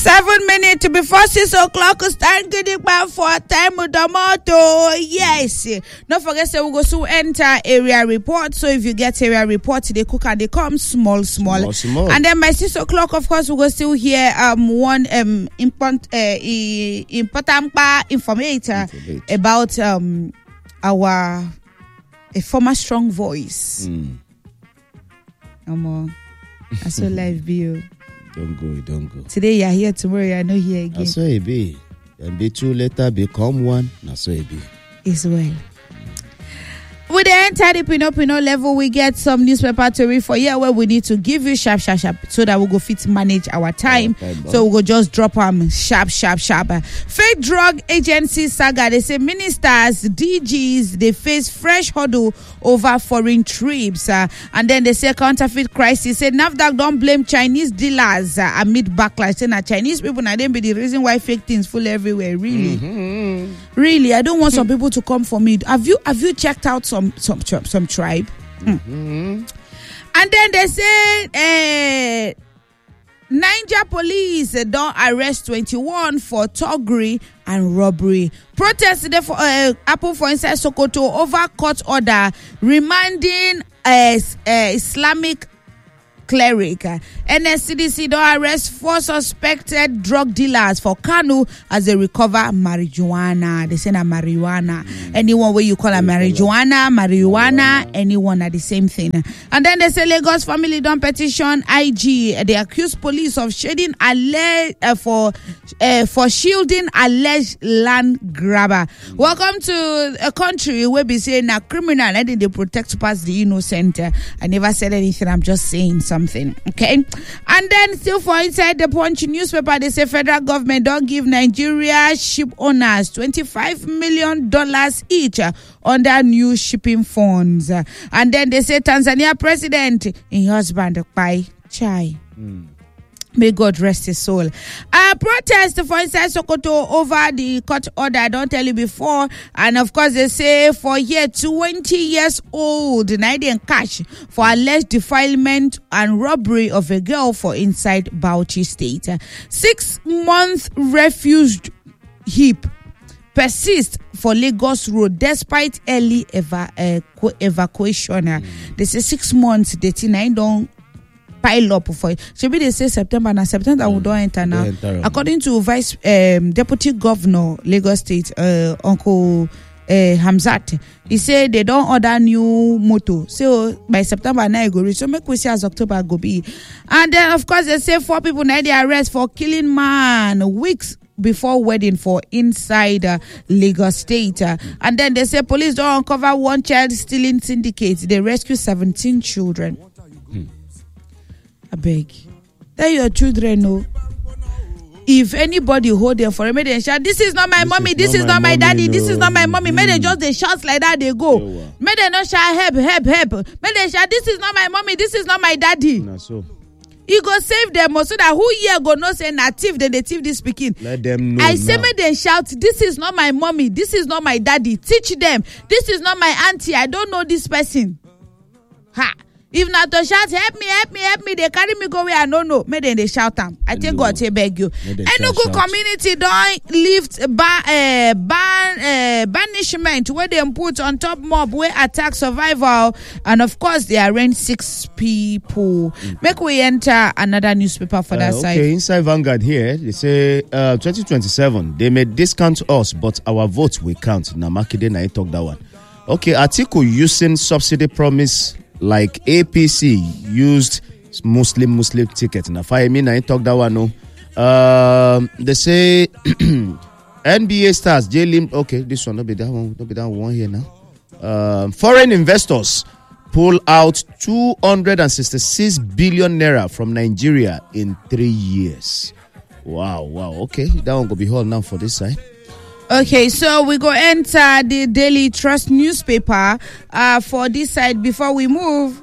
7 minutes before 6 o'clock. Start getting back for time with the motto. Yes. Don't forget, so we go to enter area report. So if you get area report, they cook and they come small. And then by 6 o'clock, of course, we go still hear one important informator about our a former strong voice. I saw live view. Don't go. Today you're here, tomorrow you're not here again. I saw it be. And be two later become one. I saw it be. As well. With the entire Pino level, we get some newspaper to read for here where we need to give you sharp so that we go fit manage our time. So we go just drop them sharp. Fake drug agency saga. They say ministers, DGs, they face fresh hurdle over foreign trips. And then they say counterfeit crisis. Say NAFDAC don't blame Chinese dealers amid backlash. Say that Chinese people now they be the reason why fake things full everywhere. Really, really, I don't want some people to come for me. Have you checked out some tribe? And then they say Niger police don't arrest 21 for thuggery and robbery. Protests today for Apple for inside Sokoto over court order remanding Islamic cleric. NSCDC don't arrest 4 suspected drug dealers for Kanu as they recover marijuana. They say na marijuana. Anyone where you call a marijuana, anyone are the same thing. And then they say Lagos family don't petition IG. They accuse police of shading for shielding alleged land grabber. Welcome to a country where we say na criminal and they protect past the innocent. I never said anything. I'm just saying something. Okay. And then still for inside the Punch newspaper, they say federal government don't give Nigeria ship owners $25 million each under new shipping funds. And then they say Tanzania president in husband by Chai. May God rest his soul. Protest for inside Sokoto over the court order. I don't tell you before. And of course, they say for year 20 years old, Nigerian cash for alleged defilement and robbery of a girl for inside Bauchi State. 6-month refused heap persist for Lagos Road despite early evacuation. They say 6 months. They don't pile up for it. Should be they say September we don't enter now. According to Vice Deputy Governor Lagos State, Uncle Hamzat, he said they don't order new motor. So by September now go reach. So make we see as October go be. And then of course they say 4 people now they arrest for killing man weeks before wedding for inside Lagos State. And then they say police don't uncover one child stealing syndicate. They rescue 17 children. I beg. Tell your children no. If anybody hold them for a minute and shout, this is not my mommy, this is not my daddy, this is not my mommy. May they just they shout like that, they go. May they not shout help. May they shout, this is not my mommy, this is not my daddy. Nah, so. You go save them so that who here go no say native, then they thief this speaking. Let them know. I say may they shout, this is not my mommy, this is not my daddy. Teach them, this is not my auntie, I don't know this person. Ha! If not to shout, help me, they carry me go where I don't know. May then they shout them. I take God to beg you. Enugu community don't lift banishment where they put on top mob where attack survival. And of course, they arrange 6 people. Make we enter another newspaper for that side. Okay, inside Vanguard here, they say 2027, they may discount us, but our votes will count. Now, Makide, I talk that one. Okay, article using subsidy promise like APC used Muslim ticket. Now, if I mean, I talk that one. No, they say NBA stars J-Lim. Okay, this one not be that one here now. Foreign investors pull out 266 billion naira from Nigeria in 3 years. Wow. Okay, that one go be hold now for this side. Okay, so we go enter the Daily Trust newspaper for this side before we move.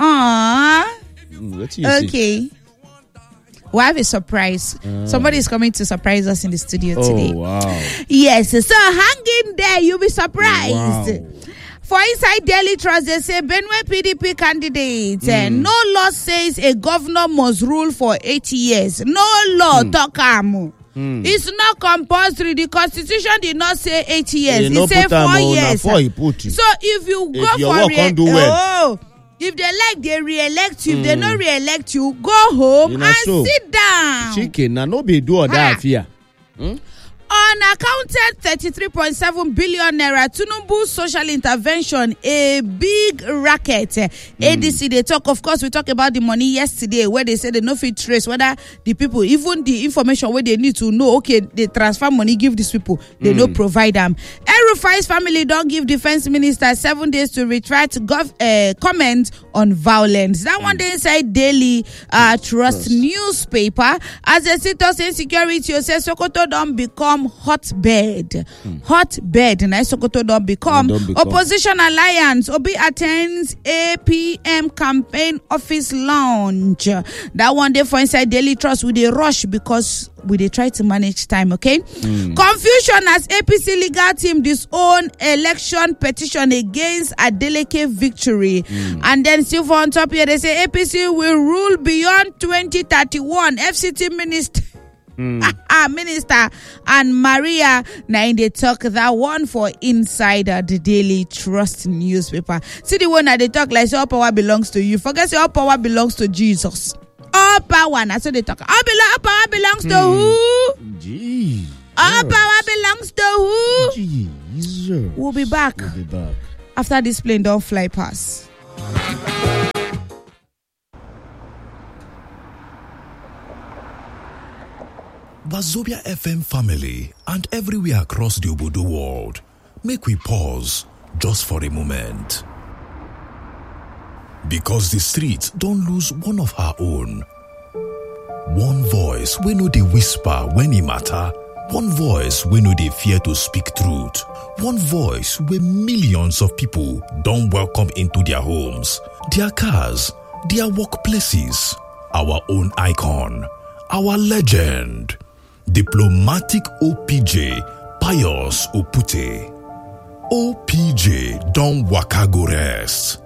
Okay. We have a surprise. Somebody is coming to surprise us in the studio today. Oh, wow. Yes, so hang in there. You'll be surprised. Wow. For inside Daily Trust, they say Benue PDP candidates. No law says a governor must rule for 80 years. No law, Tokamu. It's not compulsory. The constitution did not say 80 years. It said 4 years. So if you go for if they like, they re-elect you. If they don't re-elect you, go home and sit down. Chicken, no be do or die fear. Unaccounted 33.7 billion naira Tinubu social intervention, a big racket. ADC, they talk, of course, we talked about the money yesterday where they said they no fit trace whether the people, even the information where they need to know, okay, they transfer money, give these people, they no provide them. El-Rufai's family don't give defense minister 7 days to retract comment on violence. That one day inside Daily Trust newspaper. As the status insecurity, you say Sokoto don't become hotbed. Hotbed. And Sokoto don't become. Opposition alliance. Obi attends APM campaign office launch. That one day for inside Daily Trust with a rush because we try to manage time, okay? Confusion as APC legal team disown election petition against Adeleke victory. And then still on top here, they say APC will rule beyond 2031. FCT minister Minister and Maria now they talk that one for Insider, the Daily Trust newspaper. See the one that they talk like all power belongs to you. Forget all power belongs to Jesus. All power, that's what they talk. All power belongs to who? Jesus. All power belongs to who? Jesus. We'll be back after this plane don't fly past. Wazobia FM family and everywhere across the Obodo world, make we pause just for a moment. Because the streets don't lose one of her own. One voice we know they whisper when it matter. One voice we know they fear to speak truth. One voice where millions of people don't welcome into their homes, their cars, their workplaces. Our own icon, our legend. Diplomatic OPJ Pius Opute. OPJ don't waka go rest.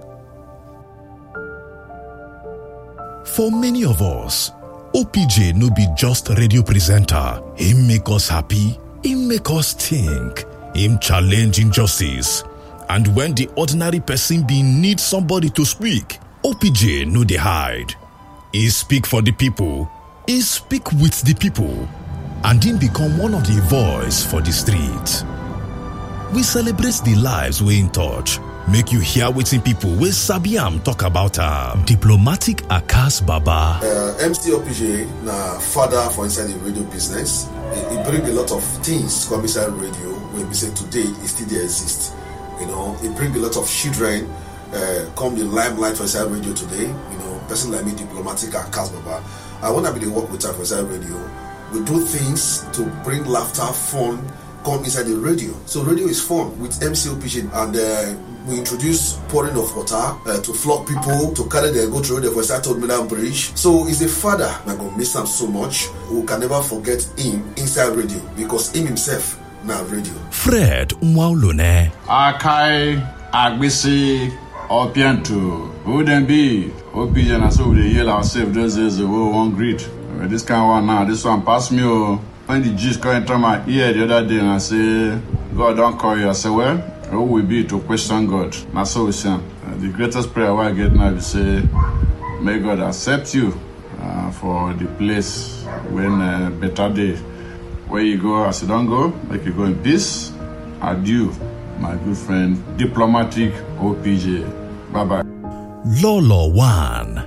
For many of us, OPJ no be just radio presenter. Him make us happy, him make us think, him challenge injustice. And when the ordinary person be need somebody to speak, OPJ no dey hide. He speak for the people, he speak with the people. And him become one of the voice for the street. We celebrate the lives we in touch. Make you hear wetin people wey sabi am talk about Diplomatic Akas Baba. MC OPJ na father for inside the radio business. He bring a lot of things come inside radio. When we say today, it still dey exist. You know, he bring a lot of children come the limelight for inside radio today. You know, person like me, Diplomatic Akas Baba. I wanna be the work with her for inside radio. We do things to bring laughter, fun, come inside the radio. So radio is fun with MC OPJ, and we introduce pouring of water to flog people, to carry them, go through the for Todd Milan Bridge. So he's a father. I'm going to miss him so much. We can never forget him inside radio because him himself now radio. Fred Mwaulone. Akai Agbisi Opiento. Who then be OPJ and so we heal ourselves those days ago one greet. This kind of one now, this one pass me. When the G's come into my ear the other day and I say, God don't call you. I say, well, who will be to question God? And so we say, the greatest prayer I get now is say, may God accept you for the place when better day. Where you go, as you don't go, make you go in peace. Adieu, my good friend, Diplomatic OPJ. Bye-bye. Lolo One.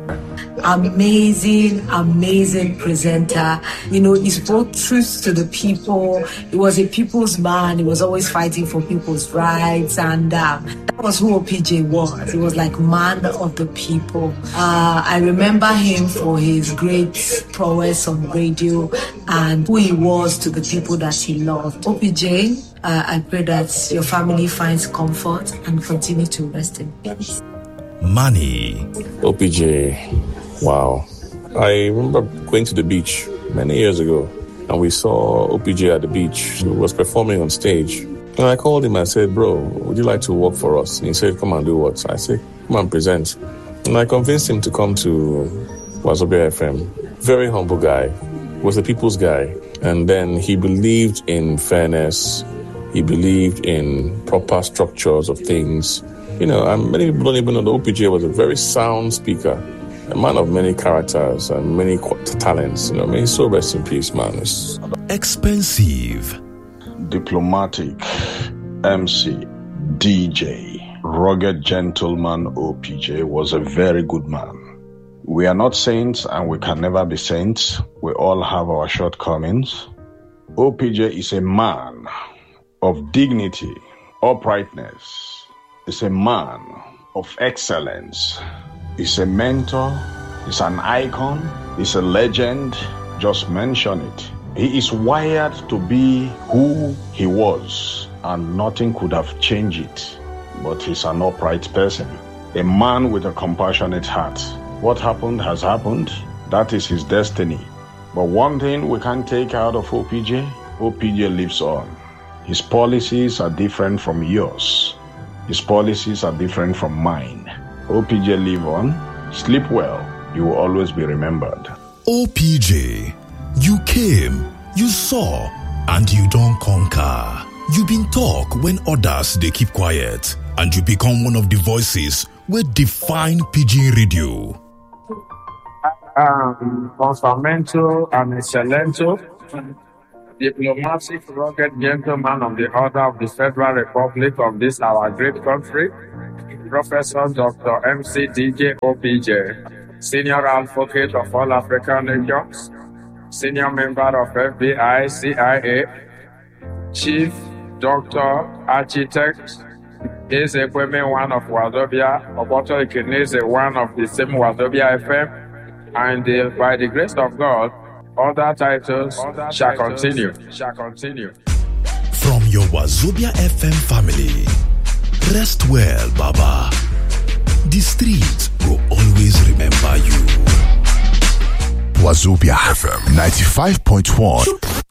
Amazing presenter. You know, he's brought truth to the people. He was a people's man. He was always fighting for people's rights. And that was who OPJ was. He was like man of the people. I remember him for his great prowess on radio and who he was to the people that he loved. OPJ, I pray that your family finds comfort and continue to rest in peace. Money. OPJ. Wow. I remember going to the beach many years ago and we saw OPJ at the beach. He was performing on stage And I called him. I said, bro, would you like to work for us? And he said, come and do what? I said, come and present. And I convinced him to come to Wazobia FM. Very humble guy. Was a people's guy. And then he believed in fairness. He believed in proper structures of things. You know, and many people don't even know that OPJ was a very sound speaker, a man of many characters and many talents. You know, may he so rest in peace, man. Expensive. Diplomatic, MC, DJ, rugged gentleman OPJ was a very good man. We are not saints and we can never be saints. We all have our shortcomings. OPJ is a man of dignity, uprightness. Is a man of excellence. Is a mentor. Is an icon. Is a legend. Just mention it. He is wired to be who he was, and nothing could have changed it. But he's an upright person. A man with a compassionate heart. What happened has happened. That is his destiny. But one thing we can't take out of OPJ, OPJ lives on. His policies are different from yours. His policies are different from mine. OPJ live on. Sleep well. You will always be remembered. OPJ, you came, you saw, and you don't conquer. You been talk when others they keep quiet, and you become one of the voices where define PG Radio. Consamento and Excelento, diplomatic, rugged gentleman of the Order of the Federal Republic of this our great country, Professor Dr. MC DJ OPJ, Senior Advocate of all African nations, Senior Member of FBI, CIA, Chief Doctor, Architect, is a woman one of Wazobia, Oboto Ikenese one of the same Wazobia FM, and by the grace of God, other titles shall continue. From your Wazobia FM family, rest well, Baba. The streets will always remember you. Wazobia FM 95.1